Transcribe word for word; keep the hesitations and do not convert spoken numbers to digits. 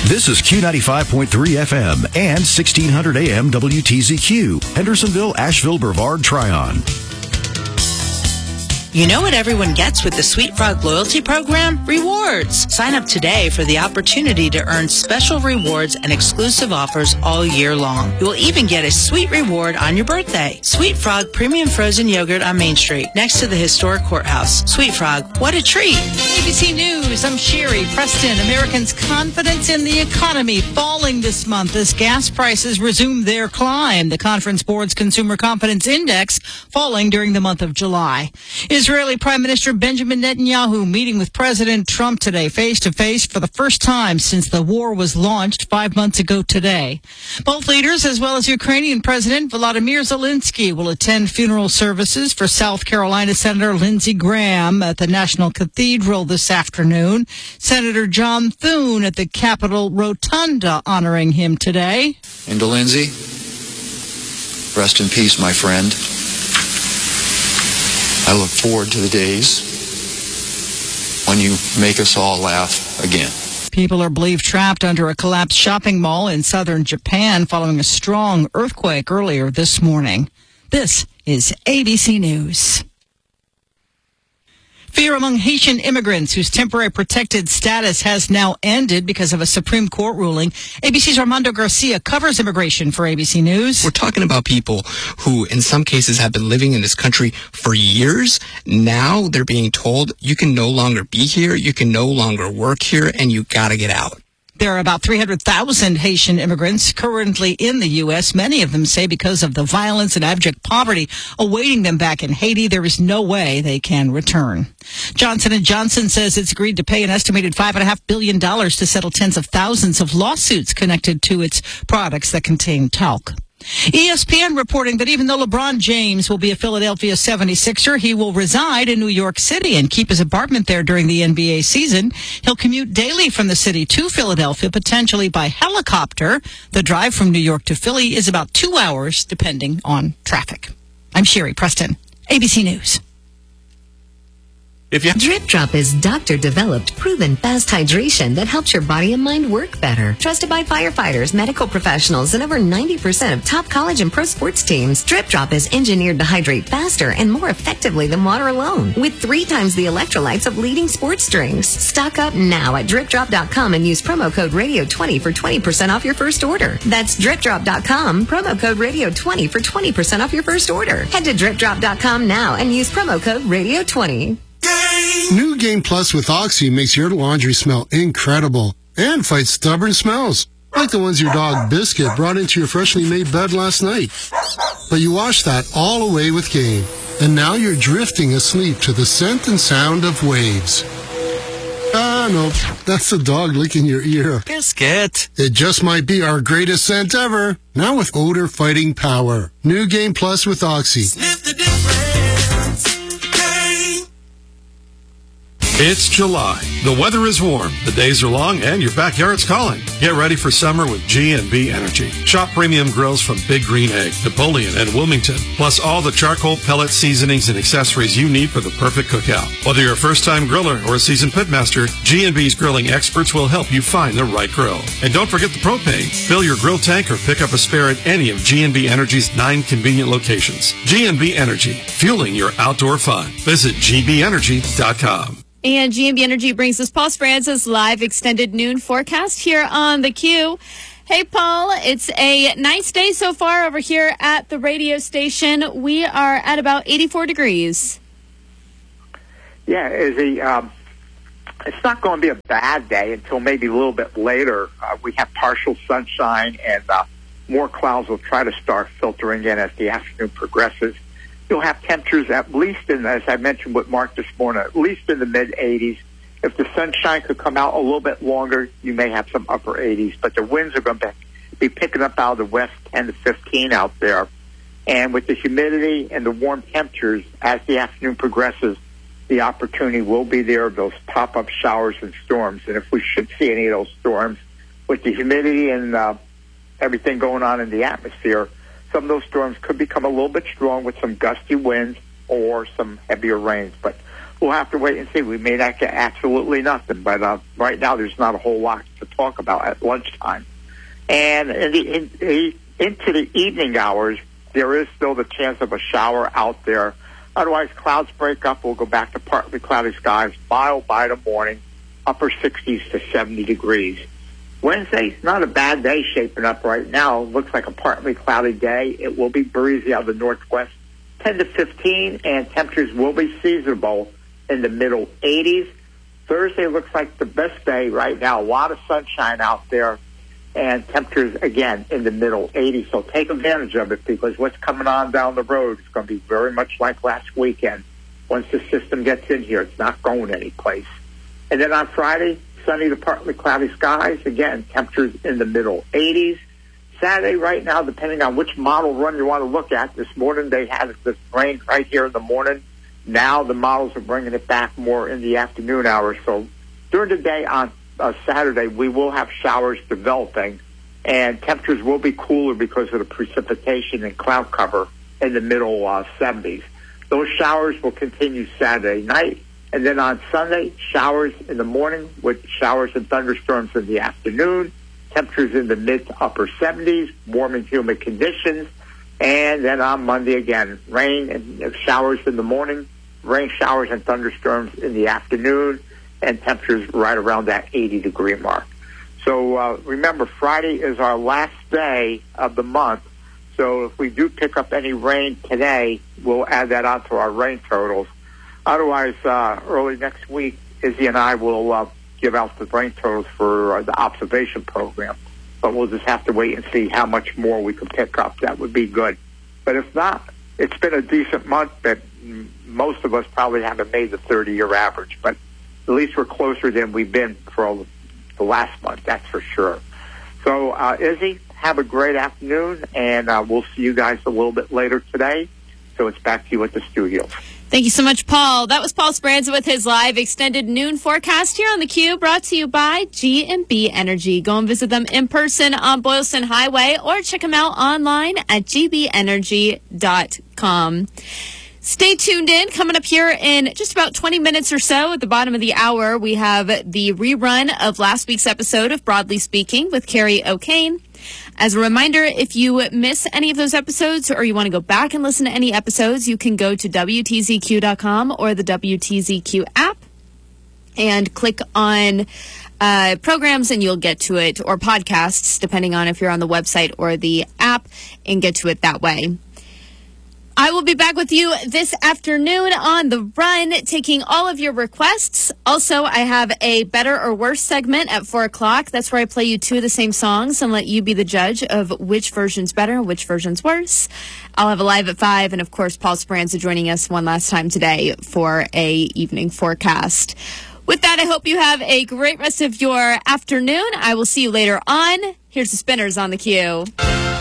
This is Q ninety-five point three F M and sixteen hundred A M W T Z Q, Hendersonville, Asheville, Brevard, Tryon. You know what everyone gets with the Sweet Frog Loyalty Program? Rewards. Sign up today for the opportunity to earn special rewards and exclusive offers all year long. You will even get a sweet reward on your birthday. Sweet Frog Premium Frozen Yogurt on Main Street, next to the historic courthouse. Sweet Frog, what a treat. A B C News, I'm Sherry Preston. Americans' confidence in the economy falling this month as gas prices resume their climb. The Conference Board's Consumer Confidence Index falling during the month of July. Israeli Prime Minister Benjamin Netanyahu meeting with President Trump today face-to-face for the first time since the war was launched five months ago today. Both leaders, as well as Ukrainian President Volodymyr Zelensky, will attend funeral services for South Carolina Senator Lindsey Graham at the National Cathedral this afternoon. Senator John Thune at the Capitol Rotunda honoring him today. And to Lindsey, rest in peace, my friend. I look forward to the days when you make us all laugh again. People are believed trapped under a collapsed shopping mall in southern Japan following a strong earthquake earlier this morning. This is A B C News. Fear among Haitian immigrants whose temporary protected status has now ended because of a Supreme Court ruling. A B C's Armando Garcia covers immigration for A B C News. We're talking about people who, in some cases, have been living in this country for years. Now they're being told you can no longer be here, you can no longer work here, and you got to get out. There are about three hundred thousand Haitian immigrants currently in the U S. Many of them say because of the violence and abject poverty awaiting them back in Haiti, there is no way they can return. Johnson and Johnson says it's agreed to pay an estimated five point five billion dollars to settle tens of thousands of lawsuits connected to its products that contain talc. E S P N reporting that even though LeBron James will be a Philadelphia seventy-sixer, he will reside in New York City and keep his apartment there during the N B A season. He'll commute daily from the city to Philadelphia, potentially by helicopter. The drive from New York to Philly is about two hours, depending on traffic. I'm Sherry Preston, A B C News. If you Drip Drop is doctor-developed, proven fast hydration that helps your body and mind work better. Trusted by firefighters, medical professionals, and over ninety percent of top college and pro sports teams, Drip Drop is engineered to hydrate faster and more effectively than water alone, with three times the electrolytes of leading sports drinks. Stock up now at drip drop dot com and use promo code radio twenty for twenty percent off your first order. That's drip drop dot com, promo code radio twenty for twenty percent off your first order. Head to drip drop dot com now and use promo code radio twenty. New Game Plus with Oxy makes your laundry smell incredible and fights stubborn smells, like the ones your dog Biscuit brought into your freshly made bed last night. But you wash that all away with Game, and now you're drifting asleep to the scent and sound of waves. Ah, no, that's the dog licking your ear. Biscuit. It just might be our greatest scent ever, now with odor-fighting power. New Game Plus with Oxy. Sniff the difference. It's July. The weather is warm, the days are long, and your backyard's calling. Get ready for summer with G and B Energy. Shop premium grills from Big Green Egg, Napoleon, and Wilmington, plus all the charcoal, pellet seasonings, and accessories you need for the perfect cookout. Whether you're a first-time griller or a seasoned pitmaster, G and B's grilling experts will help you find the right grill. And don't forget the propane. Fill your grill tank or pick up a spare at any of G and B Energy's nine convenient locations. G and B Energy, fueling your outdoor fun. Visit G B energy dot com. And G and B Energy brings us Paul Speranza's live extended noon forecast here on the Q. Hey, Paul, it's a nice day so far over here at the radio station. We are at about eighty-four degrees. Yeah, Izzy, um, it's not going to be a bad day until maybe a little bit later. Uh, we have partial sunshine, and uh, more clouds will try to start filtering in as the afternoon progresses. You'll have temperatures at least in, as I mentioned with Mark this morning, at least in the mid-eighties. If the sunshine could come out a little bit longer, you may have some upper eighties. But the winds are going to be picking up out of the west ten to fifteen out there. And with the humidity and the warm temperatures, as the afternoon progresses, the opportunity will be there of those pop-up showers and storms. And if we should see any of those storms, with the humidity and uh, everything going on in the atmosphere, some of those storms could become a little bit strong with some gusty winds or some heavier rains. But we'll have to wait and see. We may not get absolutely nothing, but uh, right now there's not a whole lot to talk about at lunchtime. And in the, in, in, into the evening hours, there is still the chance of a shower out there. Otherwise, clouds break up. We'll go back to partly cloudy skies, mild by the morning, upper sixties to seventy degrees. Wednesday, not a bad day shaping up right now. Looks like a partly cloudy day. It will be breezy out of the northwest, ten to fifteen, and temperatures will be seasonable in the middle eighties. Thursday looks like the best day right now. A lot of sunshine out there, and temperatures, again, in the middle eighties. So take advantage of it, because what's coming on down the road is going to be very much like last weekend. Once the system gets in here, it's not going anyplace. And then on Friday, sunny to partly cloudy skies. Again, temperatures in the middle eighties. Saturday, right now, depending on which model run you want to look at, this morning they had this rain right here in the morning. Now the models are bringing it back more in the afternoon hours. So during the day on uh, Saturday, we will have showers developing, and temperatures will be cooler because of the precipitation and cloud cover in the middle uh, seventies. Those showers will continue Saturday night. And then on Sunday, showers in the morning with showers and thunderstorms in the afternoon. Temperatures in the mid to upper seventies, warm and humid conditions. And then on Monday again, rain and showers in the morning, rain showers and thunderstorms in the afternoon, and temperatures right around that eighty degree mark. So uh, remember, Friday is our last day of the month. So if we do pick up any rain today, we'll add that onto our rain totals. Otherwise, uh, early next week, Izzy and I will uh, give out the rain totals for uh, the observation program. But we'll just have to wait and see how much more we can pick up. That would be good. But if not, it's been a decent month, but most of us probably haven't made the thirty-year average. But at least we're closer than we've been for the last month, that's for sure. So, uh, Izzy, have a great afternoon, and uh, we'll see you guys a little bit later today. So it's back to you at the studio. Thank you so much, Paul. That was Paul Speranza with his live extended noon forecast here on the Q, brought to you by G and B Energy. Go and visit them in person on Boylston Highway, or check them out online at g b energy dot com. Stay tuned in. Coming up here in just about twenty minutes or so at the bottom of the hour, we have the rerun of last week's episode of Broadly Speaking with Carrie O'Kane. As a reminder, if you miss any of those episodes or you want to go back and listen to any episodes, you can go to W T Z Q dot com or the W T Z Q app and click on uh, programs, and you'll get to it, or podcasts, depending on if you're on the website or the app, and get to it that way. I will be back with you this afternoon on The Run, taking all of your requests. Also, I have a Better or Worse segment at four o'clock. That's where I play you two of the same songs and let you be the judge of which version's better and which version's worse. I'll have a live at five, and of course, Paul Speranza joining us one last time today for a evening forecast. With that, I hope you have a great rest of your afternoon. I will see you later on. Here's the Spinners on the Q.